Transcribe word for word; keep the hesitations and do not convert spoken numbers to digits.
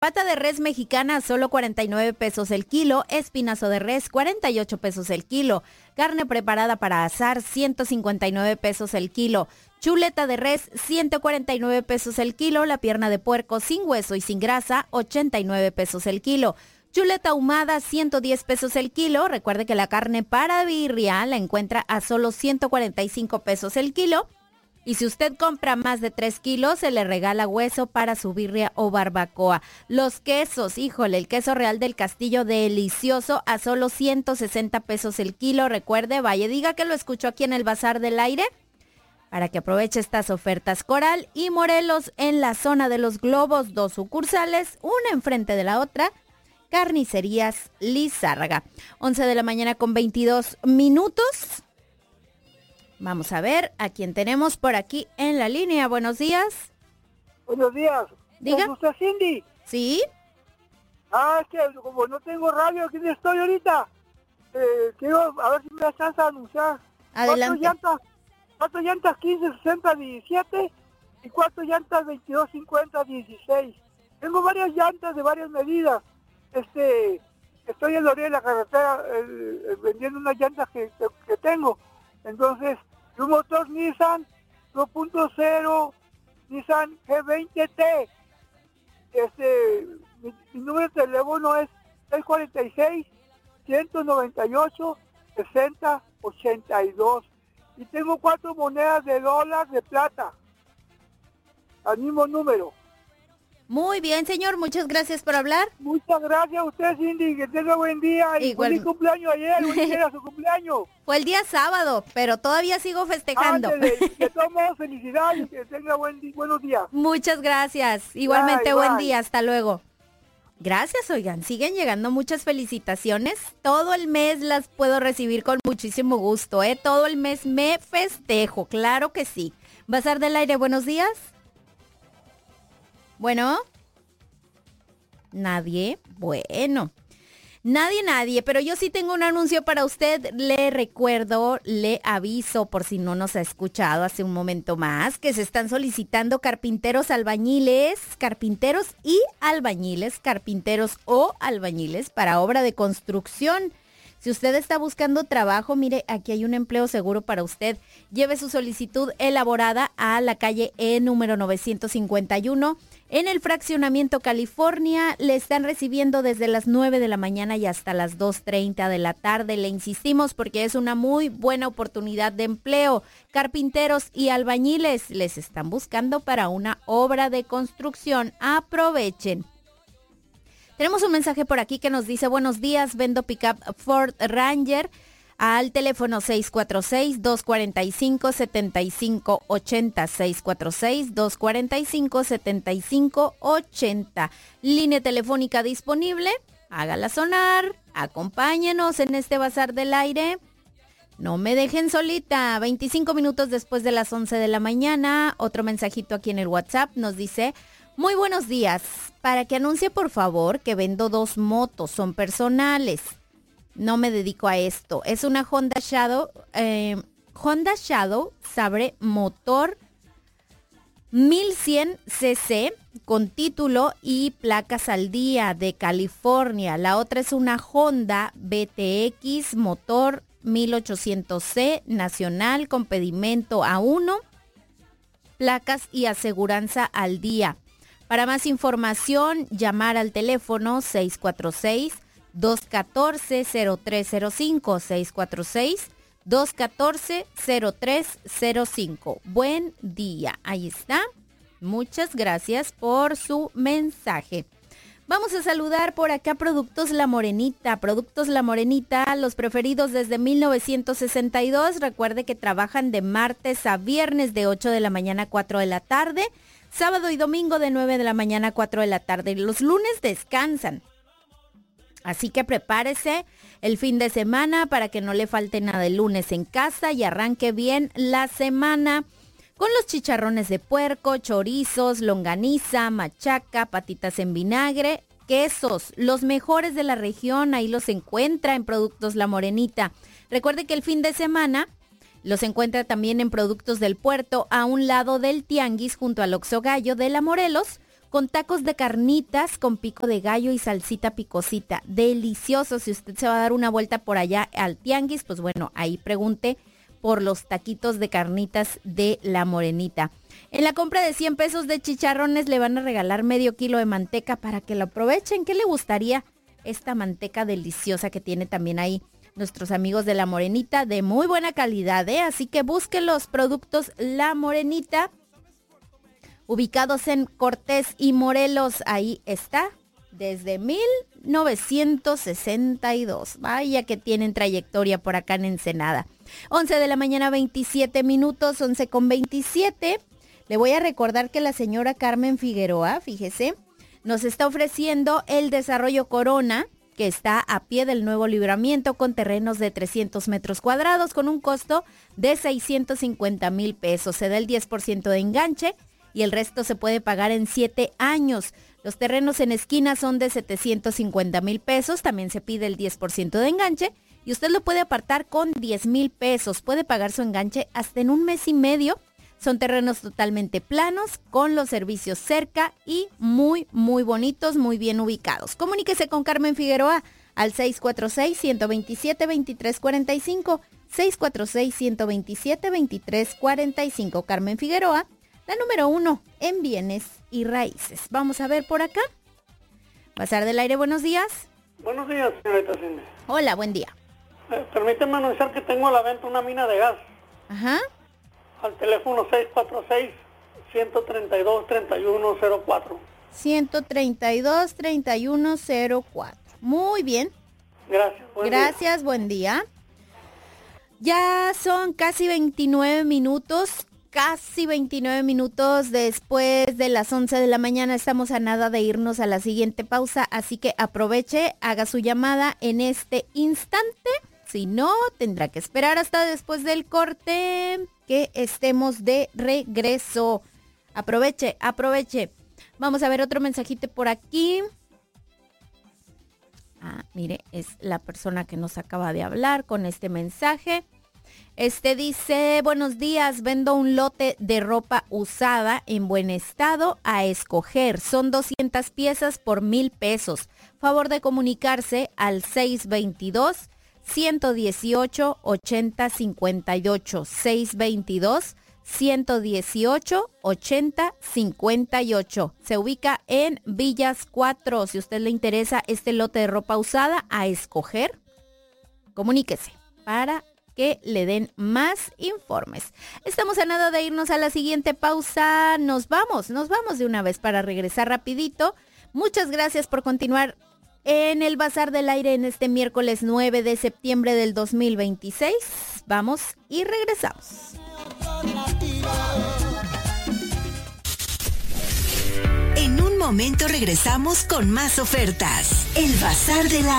Pata de res mexicana, solo cuarenta y nueve pesos el kilo. Espinazo de res, cuarenta y ocho pesos el kilo. Carne preparada para asar, ciento cincuenta y nueve pesos el kilo. Chuleta de res, ciento cuarenta y nueve pesos el kilo. La pierna de puerco sin hueso y sin grasa, ochenta y nueve pesos el kilo. Chuleta ahumada, ciento diez pesos el kilo. Recuerde que la carne para birria la encuentra a solo ciento cuarenta y cinco pesos el kilo. Y si usted compra más de tres kilos, se le regala hueso para su birria o barbacoa. Los quesos, híjole, el queso Real del Castillo delicioso a solo ciento sesenta pesos el kilo. Recuerde, vaya, diga que lo escuchó aquí en el Bazar del Aire para que aproveche estas ofertas. Coral y Morelos en la zona de los globos, dos sucursales, una enfrente de la otra. Carnicerías Lizárraga. once de la mañana con veintidós minutos. Vamos a ver a quién tenemos por aquí en la línea. Buenos días. Buenos días. Diga. ¿Es usted Cindy? ¿Sí? Ah, es que como no tengo radio, ¿quién estoy ahorita? Eh, quiero a ver si me da chance de anunciar. Adelante. Cuatro llantas, cuatro llantas quince, sesenta, diecisiete y cuatro llantas veintidós, cincuenta, dieciséis. Tengo varias llantas de varias medidas. Este, estoy en la orilla de la carretera eh, eh, vendiendo unas llantas que, que, que tengo. Entonces, un motor Nissan dos punto cero, Nissan G veinte T. Este, mi, mi número de teléfono es seis cuatro seis, uno nueve ocho, seis cero ocho dos. Y tengo cuatro monedas de dólar de plata. Al mismo número. Muy bien, señor. Muchas gracias por hablar. Muchas gracias a usted, Cindy. Que tenga buen día. Y Igual... feliz cumpleaños ayer. Hoy era su cumpleaños. Fue el día sábado, pero todavía sigo festejando. Ándale, que tomo felicidad y que tenga buen di- buenos días. Muchas gracias. Igualmente, Bye, buen bye. día. Hasta luego. Gracias, oigan. Siguen llegando muchas felicitaciones. Todo el mes las puedo recibir con muchísimo gusto, ¿eh? Todo el mes me festejo. Claro que sí. Bazar del Aire, buenos días. Bueno. Nadie. Bueno. Nadie, nadie, pero yo sí tengo un anuncio para usted. Le recuerdo, le aviso por si no nos ha escuchado hace un momento más, que se están solicitando carpinteros albañiles, carpinteros y albañiles, carpinteros o albañiles para obra de construcción. Si usted está buscando trabajo, mire, aquí hay un empleo seguro para usted. Lleve su solicitud elaborada a la calle E número novecientos cincuenta y uno. En el Fraccionamiento California. Le están recibiendo desde las nueve de la mañana y hasta las dos treinta de la tarde. Le insistimos porque es una muy buena oportunidad de empleo. Carpinteros y albañiles les están buscando para una obra de construcción. Aprovechen. Tenemos un mensaje por aquí que nos dice: buenos días, vendo pickup Ford Ranger al teléfono seis cuatro seis, dos cuatro cinco, siete cinco ocho cero, seis cuatro seis, dos cuatro cinco, siete cinco ocho cero. Línea telefónica disponible, hágala sonar, acompáñenos en este Bazar del Aire. No me dejen solita. veinticinco minutos después de las once de la mañana, otro mensajito aquí en el WhatsApp nos dice: muy buenos días, para que anuncie por favor que vendo dos motos, son personales. No me dedico a esto. Es una Honda Shadow, eh, Honda Shadow Sabre motor mil cien cc con título y placas al día de California. La otra es una Honda B T X motor mil ochocientos ce nacional con pedimento A uno, placas y aseguranza al día. Para más información, llamar al teléfono seis cuatro seis, dos uno cuatro, cero tres cero cinco, seis cuatro seis, dos uno cuatro, cero tres cero cinco. Buen día. Ahí está. Muchas gracias por su mensaje. Vamos a saludar por acá Productos La Morenita. Productos La Morenita, los preferidos desde mil novecientos sesenta y dos. Recuerde que trabajan de martes a viernes de ocho de la mañana a cuatro de la tarde. Sábado y domingo de nueve de la mañana a cuatro de la tarde. Los lunes descansan. Así que prepárese el fin de semana para que no le falte nada el lunes en casa y arranque bien la semana con los chicharrones de puerco, chorizos, longaniza, machaca, patitas en vinagre, quesos, los mejores de la región. Ahí los encuentra en Productos La Morenita. Recuerde que el fin de semana los encuentra también en Productos del Puerto, a un lado del Tianguis, junto al Oxxo Gallo de La Morelos, con tacos de carnitas con pico de gallo y salsita picosita. Delicioso. Si usted se va a dar una vuelta por allá al tianguis, pues bueno, ahí pregunte por los taquitos de carnitas de La Morenita. En la compra de cien pesos de chicharrones le van a regalar medio kilo de manteca para que lo aprovechen. ¿Qué le gustaría? Esta manteca deliciosa que tiene también ahí nuestros amigos de La Morenita, de muy buena calidad, ¿eh? Así que busquen los productos La Morenita, ubicados en Cortés y Morelos. Ahí está, desde mil novecientos sesenta y dos. Vaya que tienen trayectoria por acá en Ensenada. once de la mañana, veintisiete minutos, once con veintisiete. Le voy a recordar que la señora Carmen Figueroa, fíjese, nos está ofreciendo el Desarrollo Corona, que está a pie del Nuevo Libramiento, con terrenos de trescientos metros cuadrados, con un costo de seiscientos cincuenta mil pesos. Se da el diez por ciento de enganche y el resto se puede pagar en siete años. Los terrenos en esquina son de setecientos cincuenta mil pesos, también se pide el diez por ciento de enganche y usted lo puede apartar con diez mil pesos. Puede pagar su enganche hasta en un mes y medio. Son terrenos totalmente planos, con los servicios cerca y muy, muy bonitos, muy bien ubicados. Comuníquese con Carmen Figueroa al seis cuatro seis, uno dos siete, dos tres cuatro cinco, seis cuatro seis, uno dos siete, dos tres cuatro cinco. Carmen Figueroa, la número uno en bienes y raíces. Vamos a ver por acá. Pasar del aire, buenos días. Buenos días, señorita Cindy. Hola, buen día. Eh, permíteme anunciar que tengo a la venta una mina de gas. Ajá. Al teléfono seis cuatro seis, uno tres dos, tres uno cero cuatro. uno tres dos, tres uno cero cuatro. Muy bien. Gracias. Buen Gracias, día. Buen día. Ya son casi veintinueve minutos, casi veintinueve minutos después de las once de la mañana. Estamos a nada de irnos a la siguiente pausa, así que aproveche, haga su llamada en este instante. Si no, tendrá que esperar hasta después del corte que estemos de regreso. Aproveche, aproveche. Vamos a ver otro mensajito por aquí. Ah, mire, es la persona que nos acaba de hablar con este mensaje. Este dice, buenos días, vendo un lote de ropa usada en buen estado a escoger. Son doscientas piezas por mil pesos. Favor de comunicarse al seis veintidós, ciento dieciocho, ochenta cincuenta y ocho. seis veintidós, ciento dieciocho, ochenta cincuenta y ocho. Se ubica en Villas cuatro. Si a usted le interesa este lote de ropa usada a escoger, comuníquese para que le den más informes. Estamos a nada de irnos a la siguiente pausa. Nos vamos, nos vamos de una vez para regresar rapidito. Muchas gracias por continuar en el Bazar del Aire en este miércoles nueve de septiembre del dos mil veintiséis. Vamos y regresamos. En un momento regresamos con más ofertas. El Bazar del Aire.